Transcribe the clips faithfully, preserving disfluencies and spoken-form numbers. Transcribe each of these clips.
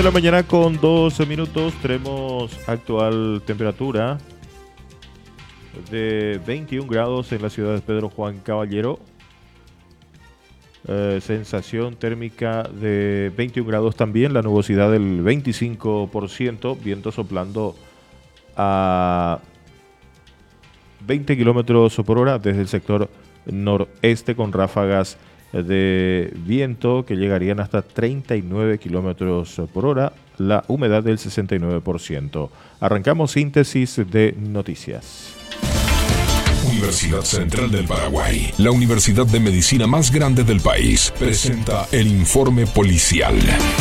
De la mañana con doce minutos tenemos actual temperatura de veintiún grados en la ciudad de Pedro Juan Caballero. Eh, sensación térmica de veintiún grados también, la nubosidad del veinticinco por ciento, viento soplando a veinte kilómetros por hora desde el sector noreste con ráfagas de viento que llegarían hasta treinta y nueve kilómetros por hora, la humedad del sesenta y nueve por ciento. Arrancamos síntesis de noticias. Universidad Central del Paraguay, la universidad de medicina más grande del país, presenta el informe policial.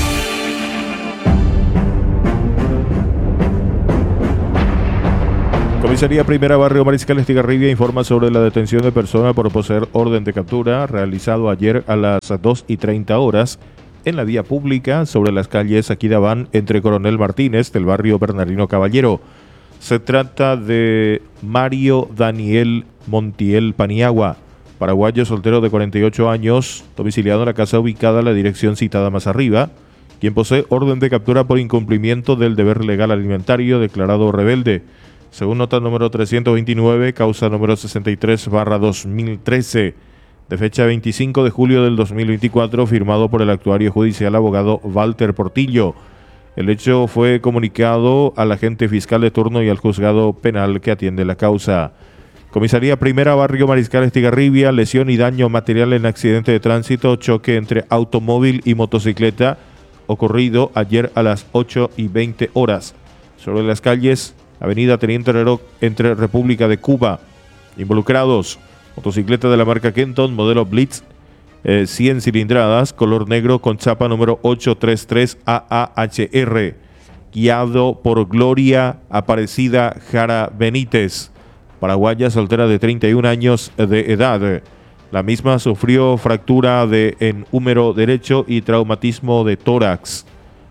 Comisaría Primera Barrio Mariscal Estigarribia informa sobre la detención de persona por poseer orden de captura realizado ayer a las dos y treinta horas en la vía pública sobre las calles Aquidabán entre Coronel Martínez del barrio Bernardino Caballero. Se trata de Mario Daniel Montiel Paniagua, paraguayo soltero de cuarenta y ocho años, domiciliado en la casa ubicada en la dirección citada más arriba, quien posee orden de captura por incumplimiento del deber legal alimentario declarado rebelde. Según nota número trescientos veintinueve, causa número sesenta y tres barra dos mil trece, de fecha veinticinco de julio del dos mil veinticuatro, firmado por el actuario judicial abogado Walter Portillo. El hecho fue comunicado al agente fiscal de turno y al juzgado penal que atiende la causa. Comisaría Primera Barrio Mariscal Estigarribia, lesión y daño material en accidente de tránsito, choque entre automóvil y motocicleta, ocurrido ayer a las ocho y veinte horas, sobre las calles Avenida Teniente Herrero entre República de Cuba. Involucrados: motocicleta de la marca Kenton, modelo Blitz, eh, cien cilindradas, color negro con chapa número ocho tres tres A A H R, guiado por Gloria Aparecida Jara Benítez, paraguaya soltera de treinta y un años de edad. La misma sufrió fractura de en húmero derecho y traumatismo de tórax.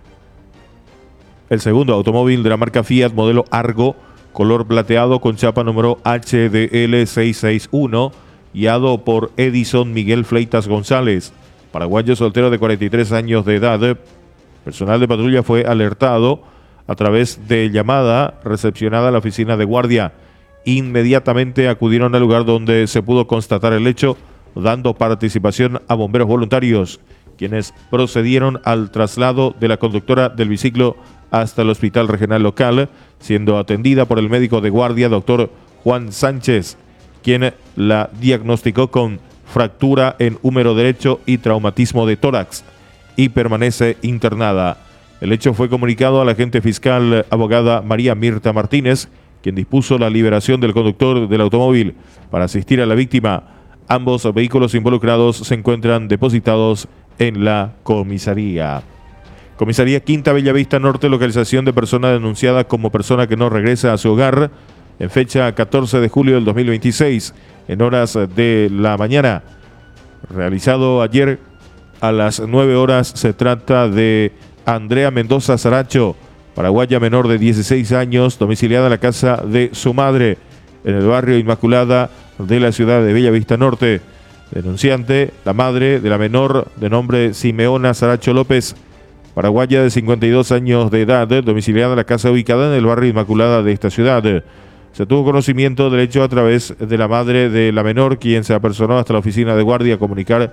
El segundo, automóvil de la marca Fiat, modelo Argo, color plateado con chapa número H D L seiscientos sesenta y uno, guiado por Edison Miguel Fleitas González, paraguayo soltero de cuarenta y tres años de edad. Personal de patrulla fue alertado a través de llamada recepcionada a la oficina de guardia. Inmediatamente acudieron al lugar donde se pudo constatar el hecho, dando participación a bomberos voluntarios, quienes procedieron al traslado de la conductora del biciclo hasta el hospital regional local, siendo atendida por el médico de guardia, doctor Juan Sánchez, quien la diagnosticó con fractura en húmero derecho y traumatismo de tórax, y permanece internada. El hecho fue comunicado a la agente fiscal abogada María Mirta Martínez, quien dispuso la liberación del conductor del automóvil para asistir a la víctima. Ambos vehículos involucrados se encuentran depositados en la comisaría. Comisaría Quinta Bellavista Norte, localización de persona denunciada como persona que no regresa a su hogar en fecha catorce de julio del dos mil veintiséis, en horas de la mañana. Realizado ayer a las nueve horas, se trata de Andrea Mendoza Saracho, paraguaya menor de dieciséis años, domiciliada en la casa de su madre en el barrio Inmaculada de la ciudad de Bellavista Norte. Denunciante, la madre de la menor de nombre Simeona Saracho López, paraguaya de cincuenta y dos años de edad, domiciliada en la casa ubicada en el barrio Inmaculada de esta ciudad. Se tuvo conocimiento del hecho a través de la madre de la menor, quien se apersonó hasta la oficina de guardia a comunicar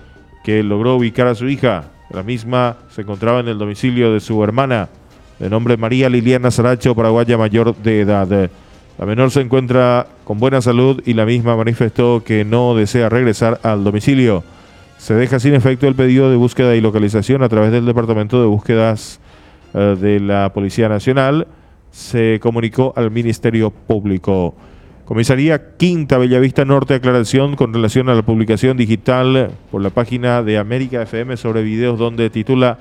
que logró ubicar a su hija. La misma se encontraba en el domicilio de su hermana, de nombre María Liliana Saracho, paraguaya mayor de edad. La menor se encuentra con buena salud y la misma manifestó que no desea regresar al domicilio. Se deja sin efecto el pedido de búsqueda y localización a través del Departamento de Búsquedas eh, de la Policía Nacional. Se comunicó al Ministerio Público. Comisaría Quinta Bellavista Norte, aclaración con relación a la publicación digital por la página de América F M sobre videos donde titula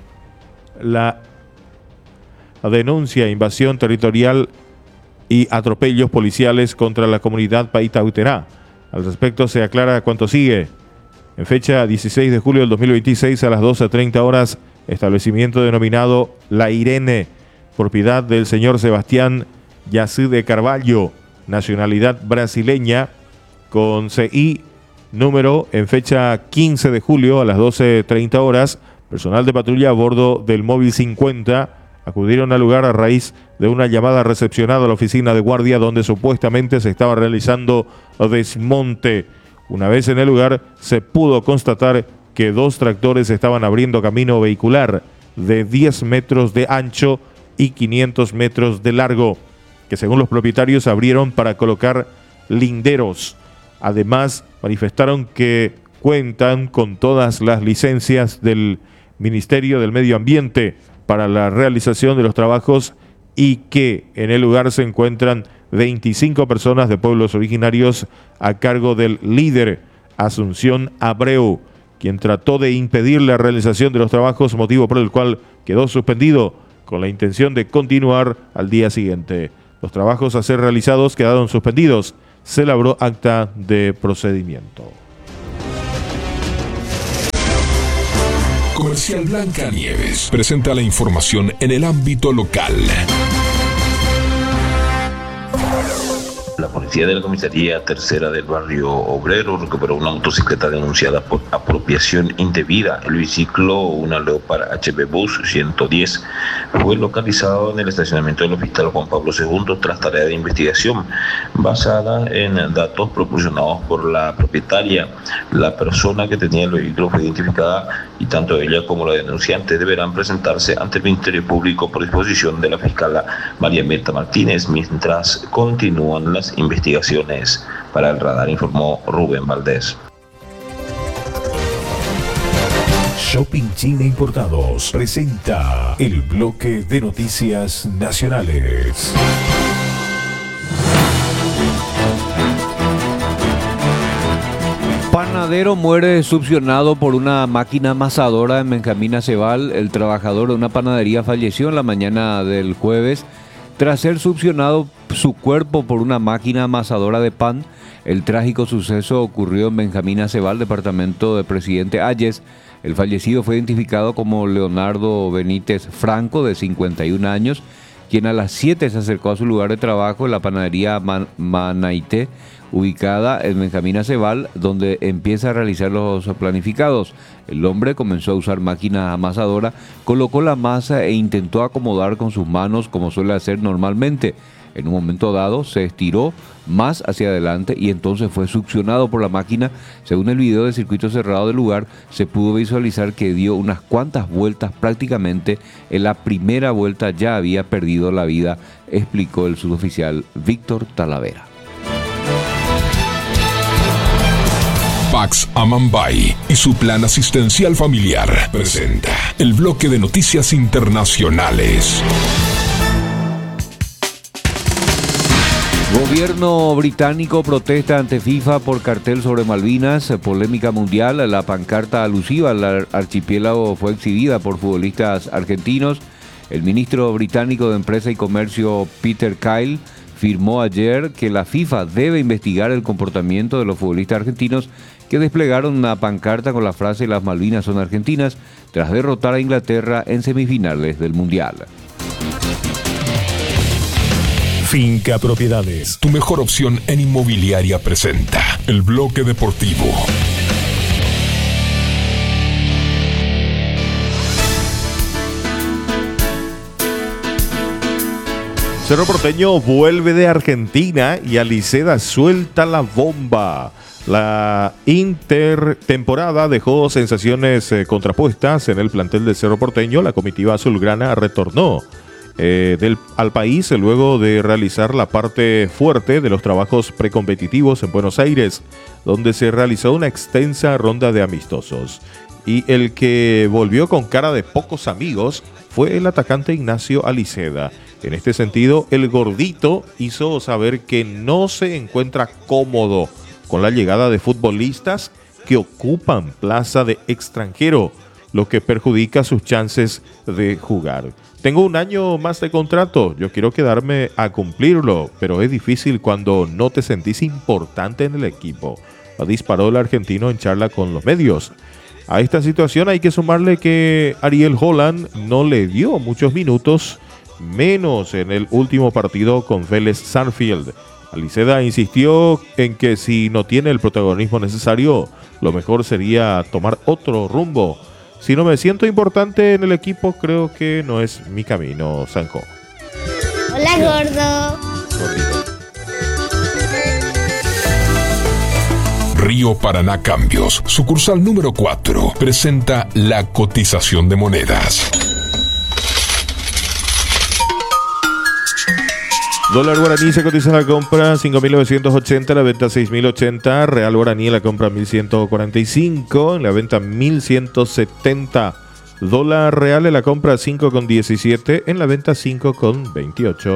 la denuncia, invasión territorial y atropellos policiales contra la comunidad Paitauterá. Al respecto se aclara cuanto sigue. En fecha dieciséis de julio del dos mil veintiséis a las doce treinta horas, establecimiento denominado La Irene, propiedad del señor Sebastián Yací de Carvalho, nacionalidad brasileña, con C I número en fecha quince de julio a las doce treinta horas, Personal de patrulla a bordo del móvil cincuenta acudieron al lugar a raíz de una llamada recepcionada a la oficina de guardia donde supuestamente se estaba realizando desmonte. Una vez en el lugar se pudo constatar que dos tractores estaban abriendo camino vehicular de diez metros de ancho y quinientos metros de largo, que según los propietarios abrieron para colocar linderos. Además, manifestaron que cuentan con todas las licencias del Ministerio del Medio Ambiente para la realización de los trabajos y que en el lugar se encuentran veinticinco personas de pueblos originarios a cargo del líder Asunción Abreu, quien trató de impedir la realización de los trabajos, motivo por el cual quedó suspendido con la intención de continuar al día siguiente. Los trabajos a ser realizados quedaron suspendidos. Se elaboró acta de procedimiento. Comercial Blancanieves presenta la información en el ámbito local. La policía de la comisaría tercera del barrio Obrero recuperó una motocicleta denunciada por apropiación indebida. El biciclo, una Leopard H B Bus ciento diez, fue localizado en el estacionamiento del Hospital Juan Pablo segundo tras tarea de investigación basada en datos proporcionados por la propietaria. La persona que tenía el vehículo fue identificada y tanto ella como la denunciante deberán presentarse ante el Ministerio Público por disposición de la fiscal María Mirta Martínez mientras continúan las investigaciones. Para el radar informó Rubén Valdés. Shopping China Importados presenta el bloque de noticias nacionales. Panadero muere succionado por una máquina amasadora en Benjamín Aceval. El trabajador de una panadería falleció en la mañana del jueves tras ser succionado su cuerpo por una máquina amasadora de pan. El trágico suceso ocurrió en Benjamín Aceval, departamento de Presidente Hayes. El fallecido fue identificado como Leonardo Benítez Franco, de cincuenta y un años, quien a las siete se acercó a su lugar de trabajo en la panadería Man- Manaité, ubicada en Benjamín Aceval, donde empieza a realizar los planificados. El hombre comenzó a usar máquina amasadora, colocó la masa e intentó acomodar con sus manos como suele hacer normalmente. En un momento dado se estiró más hacia adelante y entonces fue succionado por la máquina. Según el video de circuito cerrado del lugar, se pudo visualizar que dio unas cuantas vueltas prácticamente. En la primera vuelta ya había perdido la vida, explicó el suboficial Víctor Talavera. Pax Amambay y su plan asistencial familiar presenta el bloque de noticias internacionales. Gobierno británico protesta ante FIFA por cartel sobre Malvinas, polémica mundial. La pancarta alusiva al archipiélago fue exhibida por futbolistas argentinos. El ministro británico de Empresa y Comercio, Peter Kyle, firmó ayer que la FIFA debe investigar el comportamiento de los futbolistas argentinos que desplegaron una pancarta con la frase "Las Malvinas son argentinas" tras derrotar a Inglaterra en semifinales del Mundial. Finca Propiedades, tu mejor opción en inmobiliaria, presenta el bloque deportivo. Cerro Porteño vuelve de Argentina y Aliceda suelta la bomba. La intertemporada dejó sensaciones eh, contrapuestas en el plantel del Cerro Porteño. La comitiva azulgrana retornó eh, del, al país luego de realizar la parte fuerte de los trabajos precompetitivos en Buenos Aires, donde se realizó una extensa ronda de amistosos. Y el que volvió con cara de pocos amigos fue el atacante Ignacio Aliceda. En este sentido, el gordito hizo saber que no se encuentra cómodo con la llegada de futbolistas que ocupan plaza de extranjero, lo que perjudica sus chances de jugar. Tengo un año más de contrato, yo quiero quedarme a cumplirlo, pero es difícil cuando no te sentís importante en el equipo, disparó el argentino en charla con los medios. A esta situación hay que sumarle que Ariel Holland no le dio muchos minutos, menos en el último partido con Vélez Sarsfield. Aliceda insistió en que si no tiene el protagonismo necesario, lo mejor sería tomar otro rumbo. Si no me siento importante en el equipo, creo que no es mi camino, Sanjo. Hola, gordo. Gordito. Río Paraná Cambios, sucursal número cuatro, presenta la cotización de monedas. Dólar guaraní se cotiza en la compra cinco mil novecientos ochenta, en la venta seis mil ochenta. Real guaraní en la compra mil ciento cuarenta y cinco, en la venta mil ciento setenta. Dólar real en la compra cinco con diecisiete, en la venta cinco con veintiocho.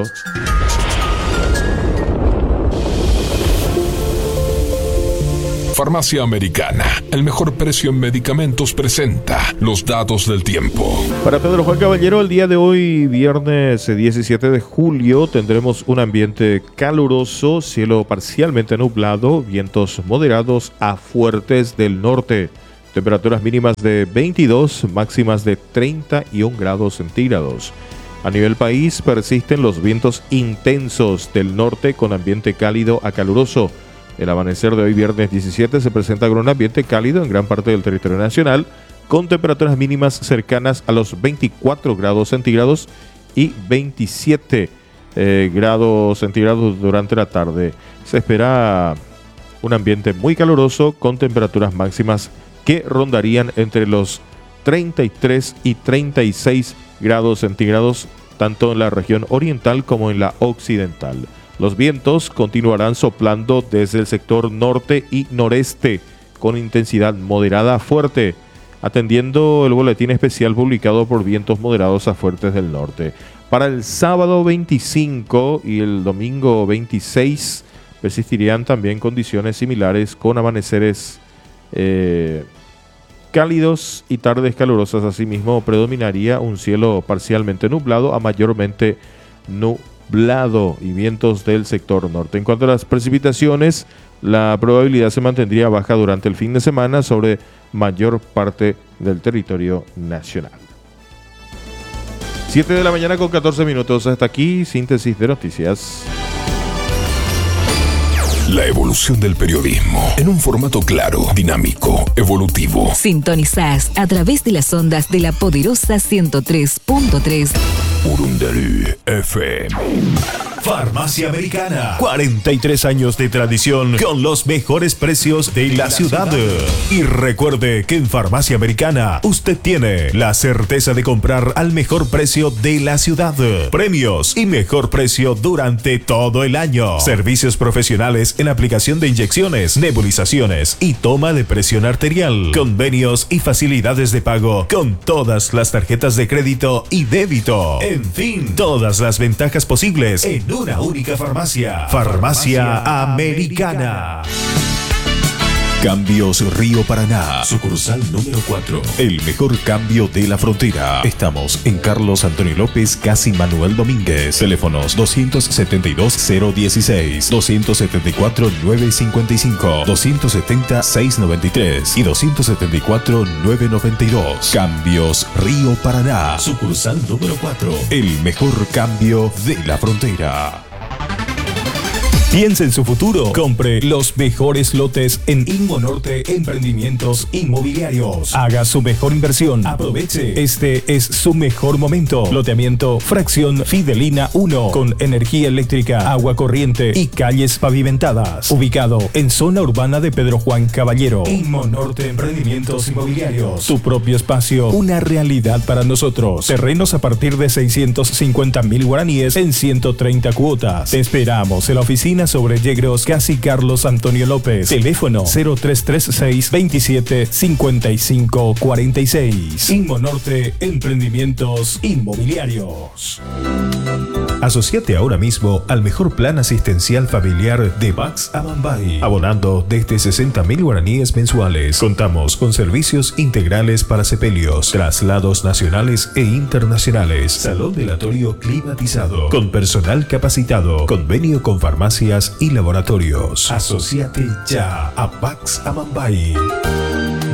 Farmacia Americana, el mejor precio en medicamentos, presenta los datos del tiempo. Para Pedro Juan Caballero, el día de hoy, viernes diecisiete de julio, tendremos un ambiente caluroso, cielo parcialmente nublado, vientos moderados a fuertes del norte. Temperaturas mínimas de veintidós, máximas de treinta y un grados centígrados. A nivel país persisten los vientos intensos del norte con ambiente cálido a caluroso. El amanecer de hoy, viernes diecisiete, se presenta con un ambiente cálido en gran parte del territorio nacional, con temperaturas mínimas cercanas a los veinticuatro grados centígrados y veintisiete eh, grados centígrados durante la tarde. Se espera un ambiente muy caluroso con temperaturas máximas que rondarían entre los treinta y tres y treinta y seis grados centígrados, tanto en la región oriental como en la occidental. Los vientos continuarán soplando desde el sector norte y noreste con intensidad moderada a fuerte, atendiendo el boletín especial publicado por vientos moderados a fuertes del norte. Para el sábado veinticinco y el domingo veintiséis persistirían también condiciones similares con amaneceres eh, cálidos y tardes calurosas. Asimismo, predominaría un cielo parcialmente nublado a mayormente nublado. Blado y vientos del sector norte. En cuanto a las precipitaciones, la probabilidad se mantendría baja durante el fin de semana sobre mayor parte del territorio nacional. siete de la mañana con catorce minutos. Hasta aquí, síntesis de noticias. La evolución del periodismo en un formato claro, dinámico, evolutivo. Sintonizás a través de las ondas de la poderosa ciento tres punto tres. Urundarú F M. Farmacia Americana. cuarenta y tres años de tradición con los mejores precios de la ciudad. Y recuerde que en Farmacia Americana usted tiene la certeza de comprar al mejor precio de la ciudad. Premios y mejor precio durante todo el año. Servicios profesionales en aplicación de inyecciones, nebulizaciones y toma de presión arterial. Convenios y facilidades de pago con todas las tarjetas de crédito y débito. En fin, todas las ventajas posibles en una única farmacia. Farmacia Americana. Cambios Río Paraná, sucursal número cuatro. El mejor cambio de la frontera. Estamos en Carlos Antonio López, casi Manuel Domínguez. Teléfonos doscientos setenta y dos cero dieciséis, doscientos setenta y cuatro nueve cincuenta y cinco, doscientos setenta seiscientos noventa y tres y doscientos setenta y cuatro nueve noventa y dos. Cambios Río Paraná, sucursal número cuatro. El mejor cambio de la frontera. Piensa en su futuro. Compre los mejores lotes en Inmonorte Emprendimientos Inmobiliarios. Haga su mejor inversión. Aproveche. Este es su mejor momento. Loteamiento Fracción Fidelina uno con energía eléctrica, agua corriente y calles pavimentadas. Ubicado en zona urbana de Pedro Juan Caballero. Inmonorte Emprendimientos Inmobiliarios. Su propio espacio. Una realidad para nosotros. Terrenos a partir de seiscientos cincuenta mil guaraníes en ciento treinta cuotas. Te esperamos en la oficina sobre Yegros, casi Carlos Antonio López. Teléfono cero tres tres seis, veintisiete, cincuenta y cinco cuarenta y seis. Inmonorte Emprendimientos Inmobiliarios. Asociate ahora mismo al mejor plan asistencial familiar de Bax Amambay, abonando desde sesenta mil guaraníes mensuales. Contamos con servicios integrales para sepelios, traslados nacionales e internacionales, salón velatorio climatizado, con personal capacitado, convenio con farmacias y laboratorios. Asociate ya a Bax Amambay.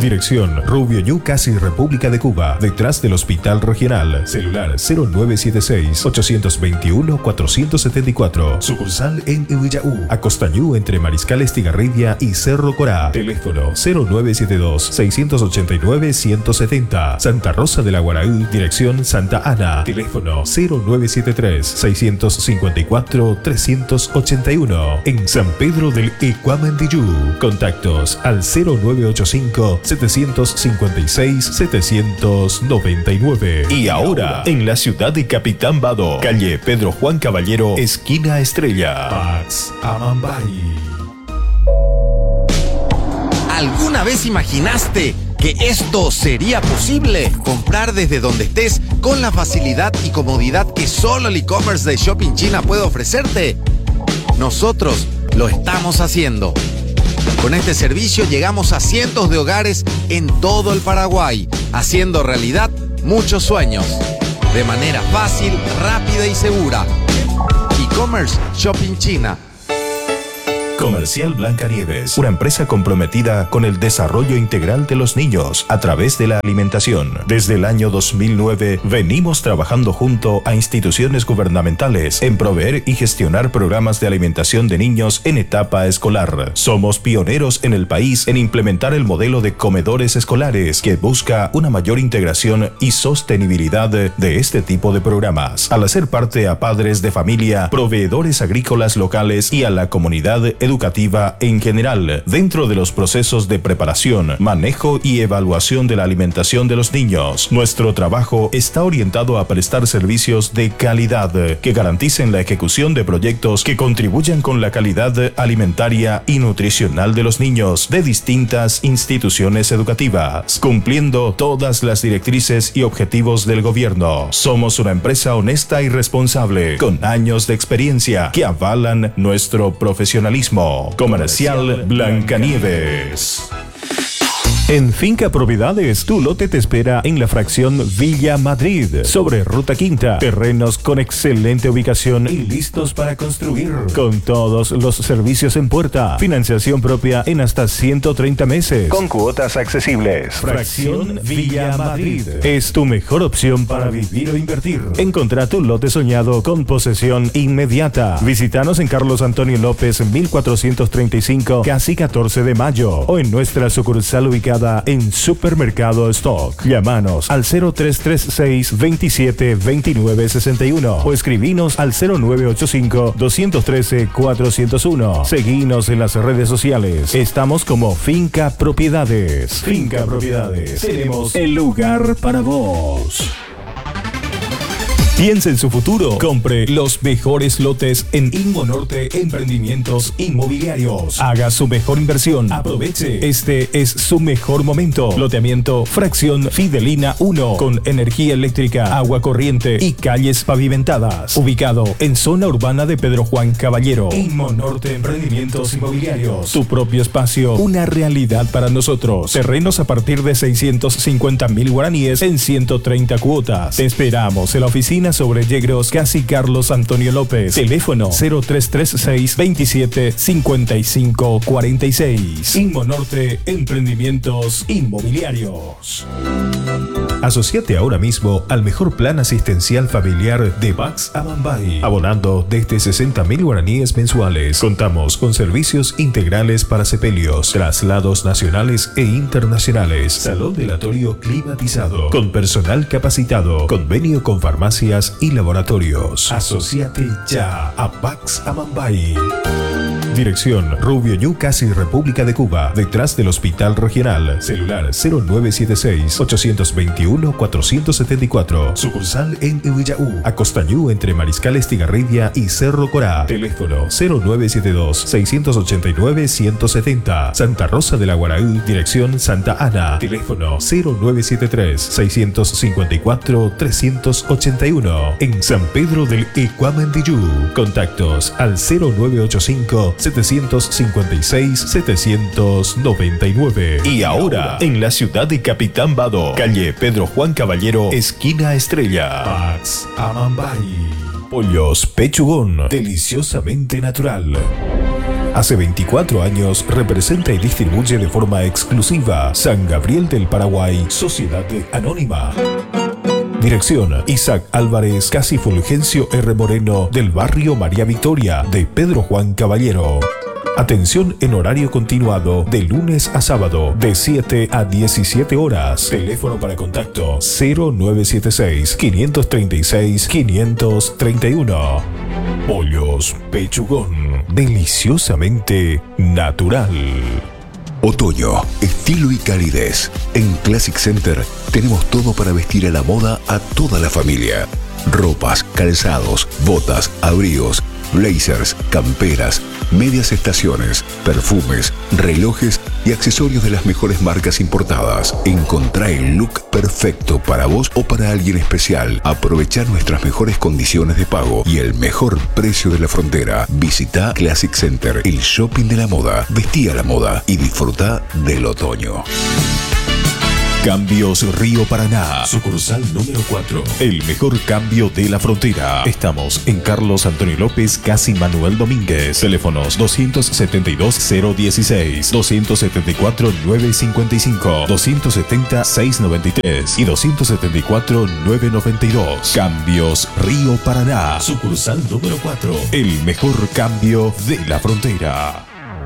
Dirección Rubio Ñu, casi República de Cuba, detrás del Hospital Regional. Celular cero nueve siete seis, ocho dos uno, cuatro siete cuatro. Sucursal en Uillaú, Acostañú, entre Mariscal Estigarribia y Cerro Corá. Teléfono cero nueve siete dos, seis ocho nueve, uno siete cero. Santa Rosa de la Guaraú, dirección Santa Ana. Teléfono cero nueve siete tres, seis cinco cuatro, tres ocho uno. En San Pedro del Ecuamandiyú, contactos al cero nueve ocho cinco, siete cinco seis, siete nueve nueve. Y ahora, en la ciudad de Capitán Bado, calle Pedro Juan Caballero, esquina Estrella. Pax Amambay. ¿Alguna vez imaginaste que esto sería posible? Comprar desde donde estés con la facilidad y comodidad que solo el e-commerce de Shopping China puede ofrecerte. Nosotros lo estamos haciendo. Con este servicio llegamos a cientos de hogares en todo el Paraguay, haciendo realidad muchos sueños. De manera fácil, rápida y segura. E-commerce Shopping China. Comercial Blancanieves, una empresa comprometida con el desarrollo integral de los niños a través de la alimentación. Desde el año dos mil nueve venimos trabajando junto a instituciones gubernamentales en proveer y gestionar programas de alimentación de niños en etapa escolar. Somos pioneros en el país en implementar el modelo de comedores escolares que busca una mayor integración y sostenibilidad de este tipo de programas, al hacer parte a padres de familia, proveedores agrícolas locales y a la comunidad educativa educativa en general, dentro de los procesos de preparación, manejo y evaluación de la alimentación de los niños. Nuestro trabajo está orientado a prestar servicios de calidad que garanticen la ejecución de proyectos que contribuyan con la calidad alimentaria y nutricional de los niños de distintas instituciones educativas, cumpliendo todas las directrices y objetivos del gobierno. Somos una empresa honesta y responsable, con años de experiencia que avalan nuestro profesionalismo. Comercial Blancanieves. En Finca Propiedades, tu lote te espera en la fracción Villa Madrid, sobre Ruta Quinta. Terrenos con excelente ubicación y listos para construir, con todos los servicios en puerta. Financiación propia en hasta ciento treinta meses, con cuotas accesibles. Fracción Villa Madrid es tu mejor opción para vivir o invertir. Encontrá tu lote soñado con posesión inmediata. Visítanos en Carlos Antonio López, mil cuatrocientos treinta y cinco, casi catorce de mayo, o en nuestra sucursal ubicada en Supermercado Stock. Llámanos al cero tres tres seis, veintisiete, veintinueve, sesenta y uno o escribinos al cero nueve ocho cinco, dos uno tres, cuatro cero uno. Seguinos en las redes sociales. Estamos como Finca Propiedades. Finca Propiedades. Tenemos el lugar para vos. Piensa en su futuro. Compre los mejores lotes en Inmonorte Emprendimientos Inmobiliarios. Haga su mejor inversión. Aproveche. Este es su mejor momento. Loteamiento Fracción Fidelina uno, con energía eléctrica, agua corriente y calles pavimentadas. Ubicado en zona urbana de Pedro Juan Caballero. Inmonorte Emprendimientos Inmobiliarios. Tu propio espacio, una realidad para nosotros. Terrenos a partir de seiscientos cincuenta mil guaraníes en ciento treinta cuotas. Te esperamos en la oficina sobre Yegros, casi Carlos Antonio López. Teléfono cero tres tres seis, veintisiete, cincuenta y cinco, cuarenta y seis. Inmonorte Emprendimientos Inmobiliarios. Asociate ahora mismo al mejor plan asistencial familiar de Pax Amambay, abonando desde sesenta mil guaraníes mensuales. Contamos con servicios integrales para sepelios, traslados nacionales e internacionales, salón velatorio climatizado, con personal capacitado, convenio con farmacias y laboratorios. Asociate ya a Pax Amambay. Dirección Rubio Ñu, casi República de Cuba, detrás del Hospital Regional. Celular cero nueve siete seis, ocho dos uno, cuatro siete cuatro. Sucursal en Uillaú, Acostañú, entre Mariscal Estigarribia y Cerro Corá. Teléfono cero nueve siete dos, seis ocho nueve, uno siete cero. Santa Rosa de la Guaraú, dirección Santa Ana. Teléfono cero nueve siete tres, seis cinco cuatro, tres ocho uno. En San Pedro del Ecuamandiyú, contactos al cero nueve ocho cinco, siete cinco seis, siete nueve nueve. Y ahora, en la ciudad de Capitán Bado, calle Pedro Juan Caballero, esquina Estrella. Pax Amambay. Pollos Pechugón, deliciosamente natural. Hace veinticuatro años representa y distribuye de forma exclusiva San Gabriel del Paraguay, Sociedad Anónima. Dirección: Isaac Álvarez, casi Fulgencio R. Moreno, del barrio María Victoria, de Pedro Juan Caballero. Atención en horario continuado de lunes a sábado de siete a diecisiete horas. Teléfono para contacto cero nueve siete seis, cinco tres seis, cinco tres uno. Pollos Pechugón, deliciosamente natural. Otoño, estilo y calidez. En Classic Center tenemos todo para vestir a la moda a toda la familia. Ropas, calzados, botas, abrigos, blazers, camperas, medias estaciones, perfumes, relojes y accesorios de las mejores marcas importadas. Encontrá el look perfecto para vos o para alguien especial. Aprovechá nuestras mejores condiciones de pago y el mejor precio de la frontera. Visita Classic Center, el shopping de la moda. Vestí a la moda y disfruta del otoño. Cambios Río Paraná, sucursal número cuatro. El mejor cambio de la frontera. Estamos en Carlos Antonio López, casi Manuel Domínguez. Teléfonos doscientos setenta y dos, cero dieciséis, doscientos setenta y cuatro, nueve cincuenta y cinco, doscientos setenta, seiscientos noventa y tres y doscientos setenta y cuatro, nueve noventa y dos. Cambios Río Paraná, sucursal número cuatro. El mejor cambio de la frontera.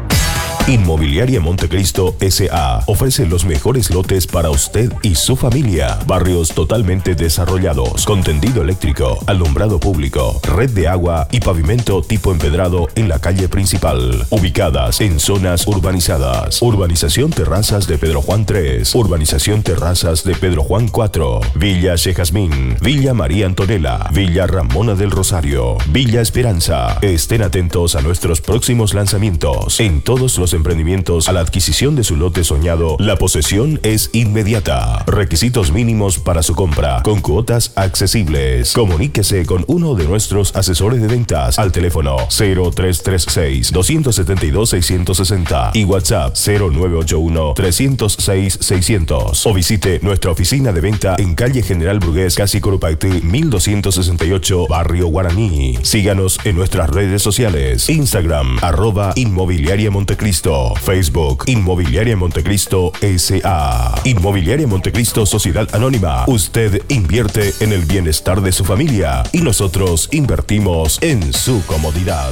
Inmobiliaria Montecristo S A ofrece los mejores lotes para usted y su familia. Barrios totalmente desarrollados, con tendido eléctrico, alumbrado público, red de agua y pavimento tipo empedrado en la calle principal. Ubicadas en zonas urbanizadas. Urbanización Terrazas de Pedro Juan tres, Urbanización Terrazas de Pedro Juan cuatro, Villa Jazmín, Villa María Antonella, Villa Ramona del Rosario, Villa Esperanza. Estén atentos a nuestros próximos lanzamientos. En todos los emprendimientos, a la adquisición de su lote soñado, la posesión es inmediata. Requisitos mínimos para su compra, con cuotas accesibles. Comuníquese con uno de nuestros asesores de ventas al teléfono cero tres tres seis, dos siete dos, seis seis cero y WhatsApp cero nueve ocho uno, tres cero seis, seiscientos. O visite nuestra oficina de venta en calle General Brugués, casi Corupacti, mil doscientos sesenta y ocho, Barrio Guaraní. Síganos en nuestras redes sociales: Instagram, arroba Inmobiliaria Montecristo, Facebook, Inmobiliaria Montecristo S A. Inmobiliaria Montecristo, Sociedad Anónima. Usted invierte en el bienestar de su familia y nosotros invertimos en su comodidad.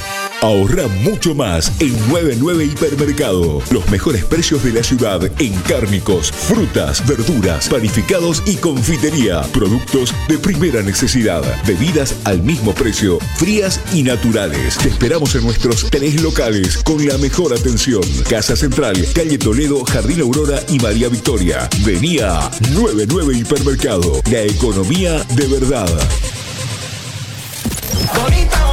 Ahorra mucho más en noventa y nueve Hipermercado. Los mejores precios de la ciudad en cárnicos, frutas, verduras, panificados y confitería. Productos de primera necesidad. Bebidas al mismo precio, frías y naturales. Te esperamos en nuestros tres locales con la mejor atención. Casa Central, calle Toledo, Jardín Aurora y María Victoria. Vení a noventa y nueve Hipermercado. La economía de verdad. Bonita